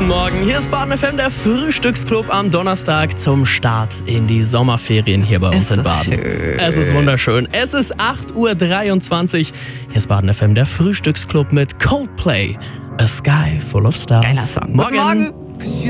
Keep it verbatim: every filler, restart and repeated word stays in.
Guten Morgen, hier ist Baden F M, der Frühstücksclub am Donnerstag zum Start in die Sommerferien hier bei uns Es in Baden. ist schön. Es ist wunderschön. Es ist acht Uhr dreiundzwanzig. Hier ist Baden F M, der Frühstücksclub mit Coldplay. A Sky Full of Stars. Geiler Song. Morgen. Guten Morgen.